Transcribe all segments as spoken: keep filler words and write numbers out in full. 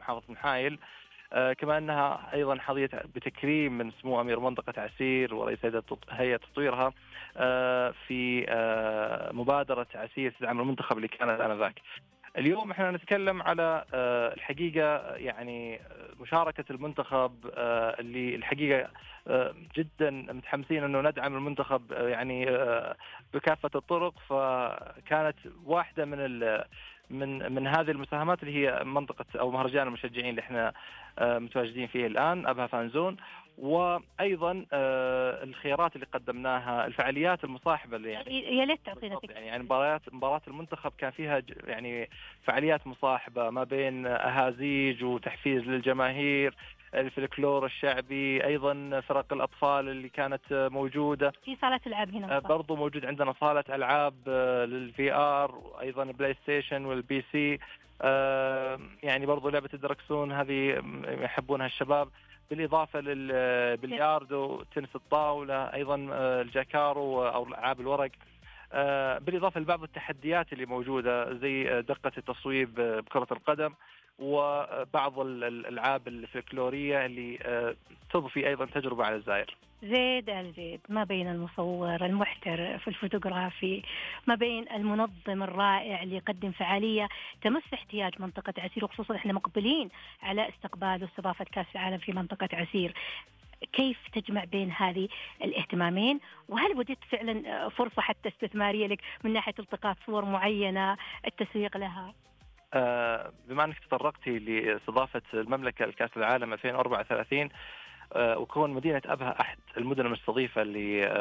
محافظة محايل، آه كما أنها أيضا حظيت بتكريم من سمو أمير منطقة عسير ورئيس هيئة تطويرها آه في آه مبادرة عسير تدعم المنتخب اللي كانت آنذاك. اليوم احنا نتكلم على آه الحقيقة يعني مشاركة المنتخب آه اللي الحقيقة آه جدا متحمسين أنه ندعم المنتخب آه يعني آه بكافة الطرق. فكانت واحدة من من من هذه المساهمات اللي هي منطقة أو مهرجان المشجعين اللي احنا آه متواجدين فيه الآن، أبها فانزون. وأيضا آه الخيارات اللي قدمناها، الفعاليات المصاحبة اللي يعني يا ليت تعطينا فكرة. يعني, يعني مباريات مباراة المنتخب كان فيها يعني فعاليات مصاحبة ما بين أهازيج وتحفيز للجماهير، الفلكلور الشعبي، أيضا فرق الأطفال اللي كانت موجودة في صالة ألعاب هنا برضو موجود عندنا صالة ألعاب للفي آر، أيضا بلاي ستيشن والبي سي، يعني برضو لعبة الدركسون هذه يحبونها الشباب، بالإضافة للبلياردو، تنس الطاولة، أيضا الجاكارو أو ألعاب الورق، بالإضافة لبعض التحديات اللي موجودة زي دقة التصويب بكرة القدم، وبعض الألعاب الفلكلورية اللي تضفي أيضا تجربة على الزائر. زيد الزيد ما بين المصور المحترف الفوتوغرافي، ما بين المنظم الرائع اللي يقدم فعالية تمس احتياج منطقة عسير، وخصوصا احنا مقبلين على استقبال واستضافة كأس العالم في منطقة عسير. كيف تجمع بين هذه الاهتمامين؟ وهل وجدت فعلا فرصة حتى استثمارية لك من ناحية التقاط صور معينة التسويق لها؟ آه بما أنك تطرقتي لاستضافة المملكة لكأس العالم ألفين وأربعة وثلاثين، آه وكون مدينة أبها أحد المدن المستضيفة لهذه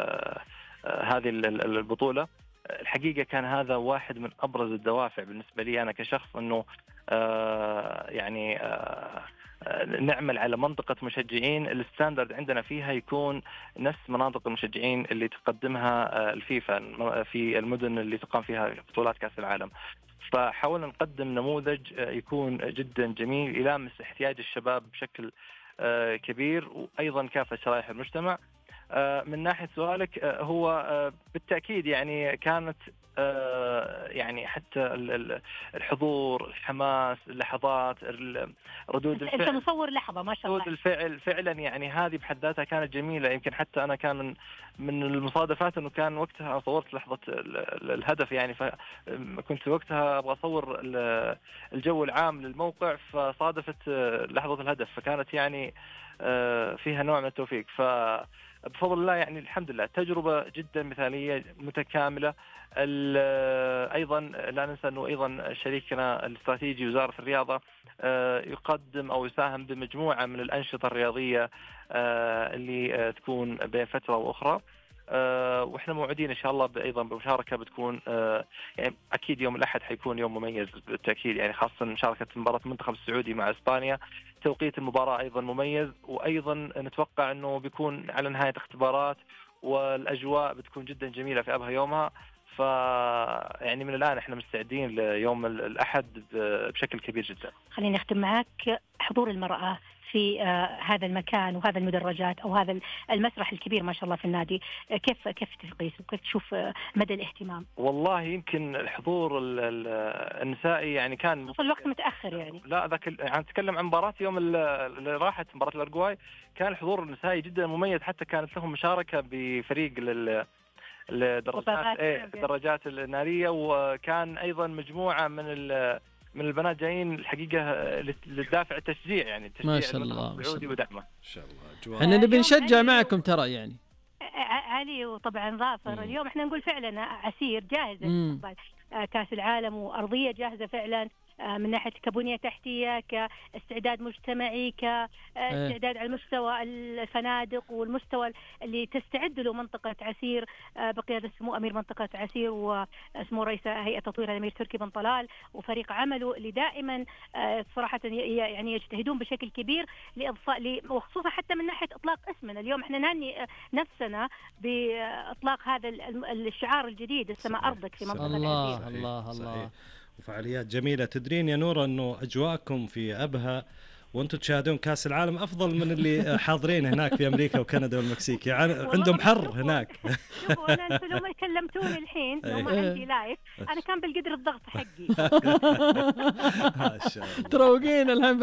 آه البطولة، الحقيقة كان هذا واحد من أبرز الدوافع بالنسبة لي أنا كشخص، أنه آه يعني آه نعمل على منطقة مشجعين الستاندرد عندنا فيها يكون نفس مناطق المشجعين اللي تقدمها الفيفا في المدن اللي تقام فيها بطولات كأس العالم. فحاولنا نقدم نموذج يكون جدا جميل يلامس احتياج الشباب بشكل كبير، وأيضا كافة شرائح المجتمع. من ناحية سؤالك، هو بالتأكيد يعني كانت يعني حتى الحضور، الحماس، اللحظات، ردود الفعل. أنت مصور لحظة ما شاء الله. ردود الفعل فعلا يعني هذه بحد ذاتها كانت جميلة. يمكن حتى أنا كان من من المصادفات أنه كان وقتها صورت لحظة الهدف، يعني فكنت وقتها أبغى أصور الجو العام للموقع، فصادفت لحظة الهدف، فكانت يعني فيها نوع من التوفيق. ف بفضل الله يعني الحمد لله تجربة جدا مثالية متكاملة. أيضا لا ننسى أنه أيضا شريكنا الاستراتيجي وزارة الرياضة يقدم أو يساهم بمجموعة من الأنشطة الرياضية اللي تكون بين فترة وأخرى، وإحنا موعدين إن شاء الله أيضا بمشاركة بتكون يعني أكيد يوم الأحد حيكون يوم مميز بالتأكيد، يعني خاصة مشاركة مباراة المنتخب السعودي مع إسبانيا، توقيت المباراة أيضا مميز، وأيضا نتوقع أنه بيكون على نهاية اختبارات والأجواء بتكون جدا جميلة في أبها يومها. ف يعني من الآن احنا مستعدين ليوم الأحد بشكل كبير جدا. خليني أختم معك، حضور المرأة في آه هذا المكان وهذا المدرجات أو هذا المسرح الكبير ما شاء الله في النادي، آه كيف كيف تقيس وكيف تشوف آه مدى الاهتمام؟ والله يمكن الحضور النسائي يعني كان وصل الوقت متأخر يعني. لا ذاك يعني نتكلم عن مباراة يوم اللي راحت مباراة الأرجواي، كان الحضور النسائي جدا مميز، حتى كانت لهم مشاركة بفريق لل الدراجات ايه الدراجات النارية، وكان ايضا مجموعة من من البنات جايين الحقيقة للدافع التشجيع، يعني تشجيع ما شاء الله السعودي ودعمه. ما شاء الله. احنا نبي نشجع معكم ترى يعني علي وطبعا ظافر. مم. اليوم احنا نقول فعلا عسير جاهزة كأس العالم، وأرضية جاهزة فعلا من ناحية كبنية تحتية، كاستعداد مجتمعي، كاستعداد على مستوى الفنادق والمستوى اللي تستعد له منطقة عسير بقيادة سمو أمير منطقة عسير وسمو رئيس هيئة تطوير الأمير تركي بن طلال وفريق عمله اللي دائما صراحة يعني يجتهدون بشكل كبير لإضفاء، وخصوصا حتى من ناحية إطلاق اسمنا. اليوم احنا نهني نفسنا بإطلاق هذا الشعار الجديد السماء أرضك في منطقة الله عسير. الله الله. وفعاليات جميلة. تدرين يا نورة أنه أجواءكم في أبها وأنتم تشاهدون كأس العالم أفضل من اللي حاضرين هناك في أمريكا وكندا والمكسيك، يعني عندهم حر هناك. شوفوا أنا أنتم لو ما كلمتوني الحين لو ما عندي لايف أنا كان بالقدر الضغط حقي. تروقين الحين.